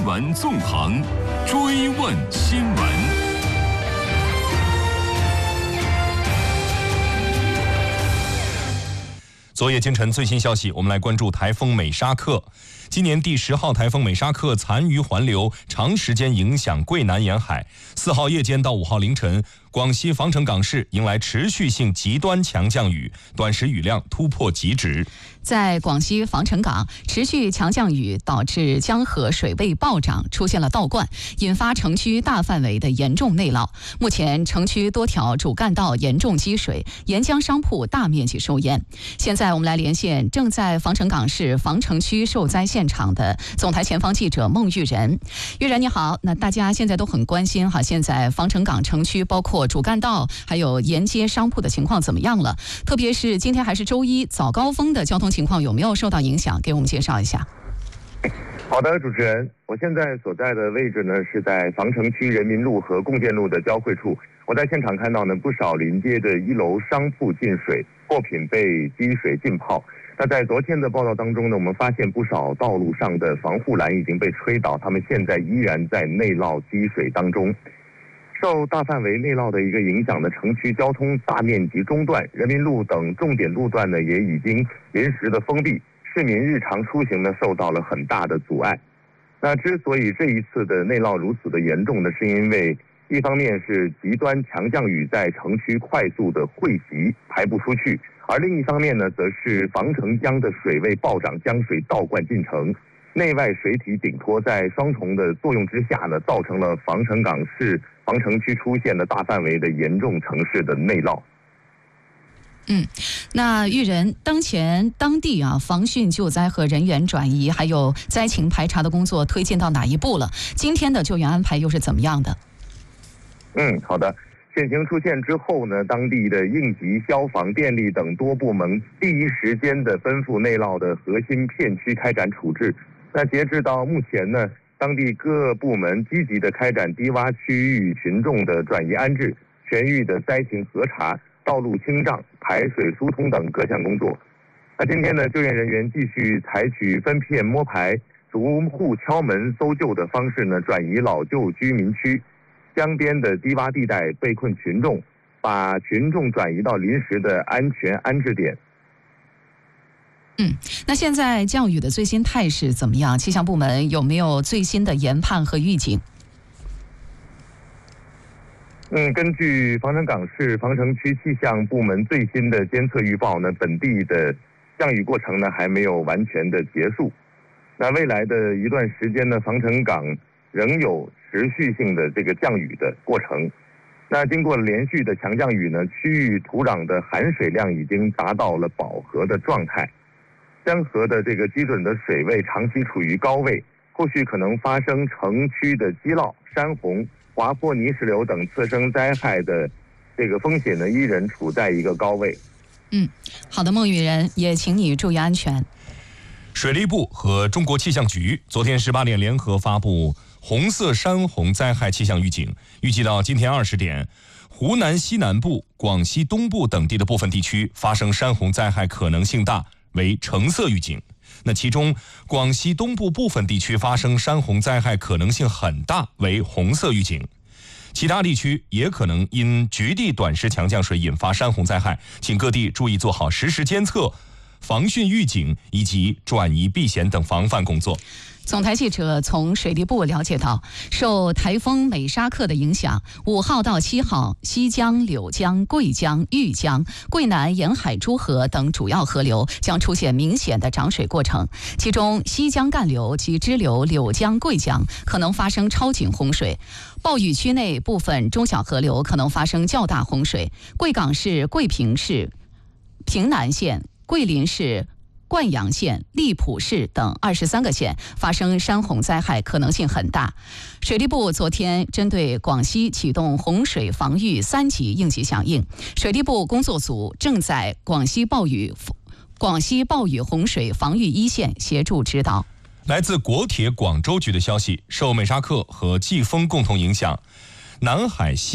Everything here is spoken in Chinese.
新闻纵横，追问新闻。 昨夜今晨最新消息，我们来关注台风美沙克。今年第10号台风美沙克残余环流长时间影响桂南沿海。4号夜间到5号凌晨，广西防城港市迎来持续性极端强降雨，短时雨量突破极值。 在广西防城港，持续强降雨导致江河水位暴涨，出现了倒灌，引发城区大范围的严重内涝。目前城区多条主干道严重积水，沿江商铺大面积受淹。现在我们来连线正在防城港市防城区受灾现场的总台前方记者孟玉仁。玉仁你好，那大家现在都很关心哈，现在防城港城区包括主干道还有沿街商铺的情况怎么样了？特别是今天还是周一，早高峰的交通情况有没有受到影响？给我们介绍一下。 好的，主持人，我现在所在的位置呢是在防城区人民路和共建路的交汇处。我在现场看到呢，不少临街的1楼商铺进水，货品被积水浸泡。那在昨天的报道当中呢，我们发现不少道路上的防护栏已经被吹倒，他们现在依然在内涝积水当中。受大范围内涝的一个影响呢，城区交通大面积中断，人民路等重点路段呢也已经临时的封闭，市民日常出行呢受到了很大的阻碍。那之所以这一次的内涝如此的严重呢，是因为一方面是极端强降雨在城区快速的汇集排不出去，而另一方面呢，则是防城江的水位暴涨，江水倒灌进城，内外水体顶托在双重的作用之下呢，造成了防城港市防城区出现了大范围的严重城市的内涝。 那玉仁，当前当地防汛救灾和人员转移还有灾情排查的工作推进到哪一步了？今天的救援安排又是怎么样的？ 好的。险情出现之后呢，当地的应急、消防、电力等多部门第一时间的奔赴内涝的核心片区开展处置。那截至到目前呢，当地各部门积极的开展低洼区域群众的转移安置、全域的灾情核查、道路清障、排水疏通等各项工作。那今天呢，救援人员继续采取分片摸排、逐户敲门搜救的方式呢，转移老旧居民区。江边的低洼地带被困群众，把群众转移到临时的安全安置点。 那现在降雨的最新态势怎么样？气象部门有没有最新的研判和预警？ 根据防城港市防城区气象部门最新的监测预报呢，本地的降雨过程呢还没有完全的结束。那未来的一段时间呢，防城港仍有持续性的这个降雨的过程。那经过连续的强降雨呢，区域土壤的含水量已经达到了饱和的状态，江河的这个基准的水位长期处于高位，后续可能发生城区的积涝、山洪、滑坡、泥石流等次生灾害的这个风险呢，依然处在一个高位。 好的，孟玉仁，也请你注意安全。 水利部和中国气象局昨天18点联合发布红色山洪灾害气象预警，预计到今天20点，湖南西南部、广西东部等地的部分地区发生山洪灾害可能性大，为橙色预警。那其中广西东部部分地区发生山洪灾害可能性很大，为红色预警。其他地区也可能因局地短时强降水引发山洪灾害，请各地注意做好实时监测、防汛预警以及转移避险等防范工作。 总台记者从水利部了解到，受台风美沙克的影响，5号到7号，西江、柳江、桂江、豫江、桂南沿海诸河等主要河流将出现明显的涨水过程，其中西江干流及支流柳江、桂江可能发生超警洪水，暴雨区内部分中小河流可能发生较大洪水，贵港市、贵平市、平南县、桂林市、灌阳县、荔浦市等23个县发生山洪灾害可能性很大。水利部昨天针对广西启动洪水防御3级应急响应，水利部工作组正在广西暴雨洪水防御一线协助指导。 来自国铁广州局的消息，受美沙克和季风共同影响，南海西